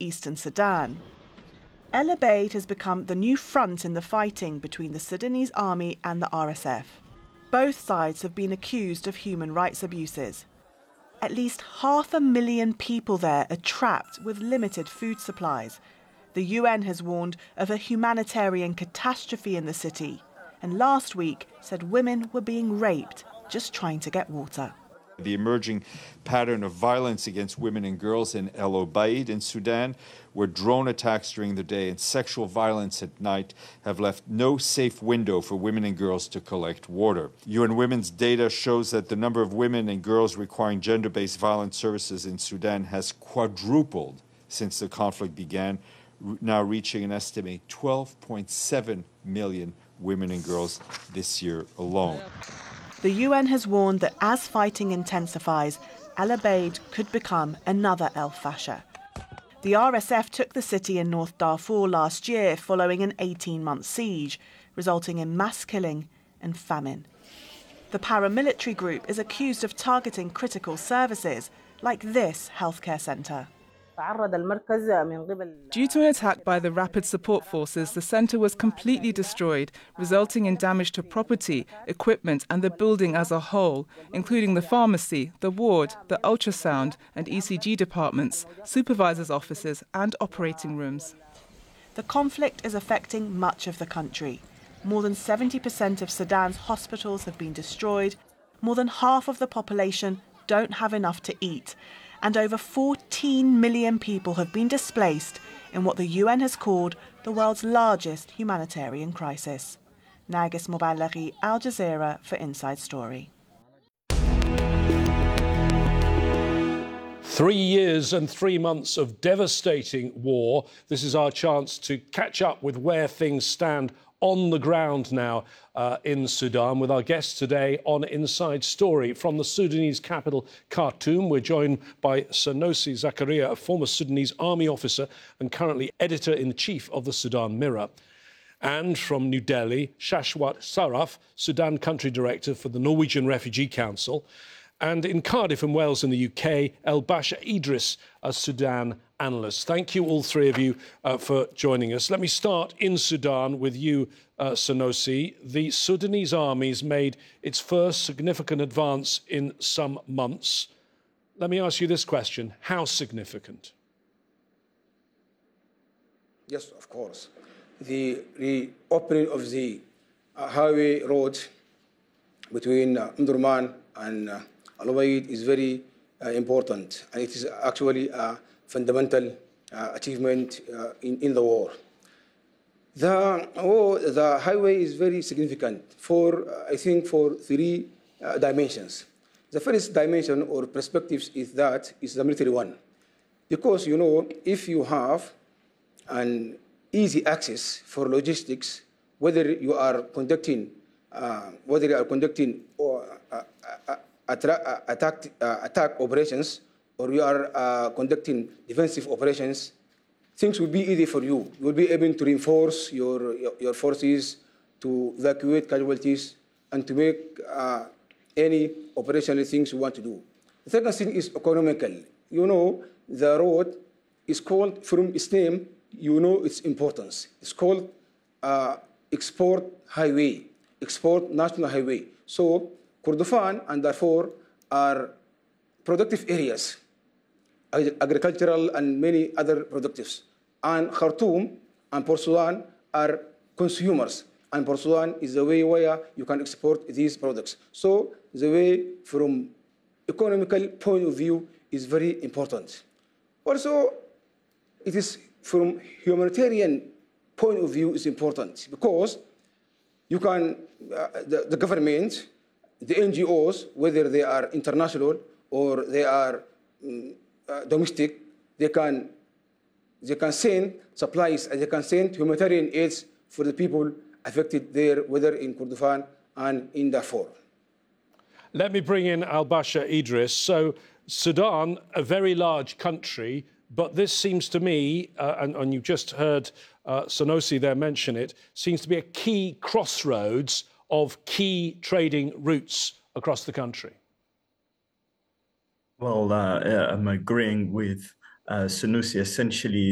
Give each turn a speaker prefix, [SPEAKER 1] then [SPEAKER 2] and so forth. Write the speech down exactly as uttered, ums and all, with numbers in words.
[SPEAKER 1] eastern Sudan. El Obeid has become the new front in the fighting between the Sudanese army and the R S F. Both sides have been accused of human rights abuses. At least half a million people there are trapped with limited food supplies. The U N has warned of a humanitarian catastrophe in the city, and last week said women were being raped just trying to get water.
[SPEAKER 2] The emerging pattern of violence against women and girls in El Obeid in Sudan, where drone attacks during the day and sexual violence at night have left no safe window for women and girls to collect water. U N Women's data shows that the number of women and girls requiring gender-based violence services in Sudan has quadrupled since the conflict began, now reaching an estimated twelve point seven million women and girls this year alone.
[SPEAKER 1] The U N has warned that as fighting intensifies, El Obeid could become another El Fasher. The R S F took the city in North Darfur last year following an eighteen-month siege, resulting in mass killing and famine. The paramilitary group is accused of targeting critical services, like this healthcare centre.
[SPEAKER 3] Due to an attack by the Rapid Support Forces, the centre was completely destroyed, resulting in damage to property, equipment and the building as a whole, including the pharmacy, the ward, the ultrasound and E C G departments, supervisors' offices and operating rooms.
[SPEAKER 1] The conflict is affecting much of the country. More than seventy percent of Sudan's hospitals have been destroyed, more than half of the population don't have enough to eat, and over fourteen million people have been displaced in what the U N has called the world's largest humanitarian crisis. Nargis Moballaghi, Al Jazeera for Inside Story.
[SPEAKER 4] Three years and three months of devastating war. This is our chance to catch up with where things stand on the ground now uh, in Sudan with our guests today on Inside Story. From the Sudanese capital, Khartoum, we're joined by Sanusi Zakaria, a former Sudanese army officer and currently editor-in-chief of the Sudan Mirror. And from New Delhi, Shashwat Saraf, Sudan country director for the Norwegian Refugee Council. And in Cardiff in Wales in the U K, Al-Basha Idris, a Sudan analyst. Thank you, all three of you, uh, for joining us. Let me start in Sudan with you, uh, Sanusi. The Sudanese army's made its first significant advance in some months. Let me ask you this question. How significant?
[SPEAKER 5] Yes, of course. The reopening of the uh, highway road between uh, Omdurman and uh, Al Obeid is very uh, important, and it is actually a fundamental uh, achievement uh, in, in the war. The, oh, the highway is very significant for, uh, I think, for three uh, dimensions. The first dimension or perspectives is that is the military one. Because, you know, if you have an easy access for logistics, whether you are conducting, uh, whether you are conducting or, uh, uh, Attra attack, uh, attack operations, or you are uh, conducting defensive operations, things will be easy for you. You will be able to reinforce your, your, your forces, to evacuate casualties, and to make uh, any operational things you want to do. The second thing is economical. You know, the road is called, from its name, you know its importance. It's called uh, Export Highway, Export National Highway. So, Kordofan and Darfur are productive areas, agricultural and many other productives. And Khartoum and Port Sudan are consumers. And Port Sudan is the way where you can export these products. So the way from economical point of view is very important. Also, it is from humanitarian point of view is important because you can, uh, the, the government, the N G Os, whether they are international or they are um, uh, domestic, they can, they can send supplies and they can send humanitarian aids for the people affected there, whether in Kordofan and in Darfur.
[SPEAKER 4] Let me bring in Al-Basha Idris. So Sudan, a very large country, but this seems to me, uh, and, and you've just heard uh, Sanusi there mention it, seems to be a key crossroads of key trading routes across the country.
[SPEAKER 6] Well, uh, I'm agreeing with uh, Sanusi. Essentially,